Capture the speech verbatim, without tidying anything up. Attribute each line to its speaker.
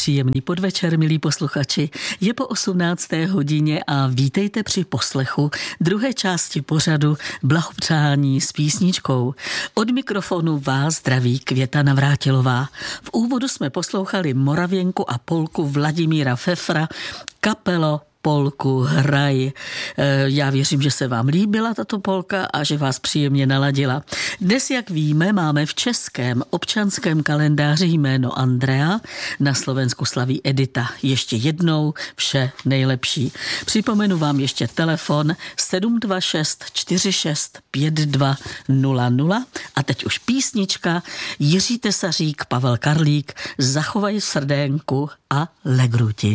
Speaker 1: Příjemný podvečer, milí posluchači. Je po osmnácté hodině a vítejte při poslechu druhé části pořadu Blahopřání s písničkou. Od mikrofonu vás zdraví Květa Navrátilová. V úvodu jsme poslouchali Moravěnku a polku Vladimíra Fefra, Kapelo, polku Hraj. Já věřím, že se vám líbila tato polka a že vás příjemně naladila. Dnes, jak víme, máme v českém občanském kalendáři jméno Andrea, na Slovensku slaví Edita. Ještě jednou vše nejlepší. Připomenu vám ještě telefon sedm dva šest čtyři šest pět dva nula nula a teď už písnička Jiří Tesařík, Pavel Karlík, Zachovaj srdénku a legruti.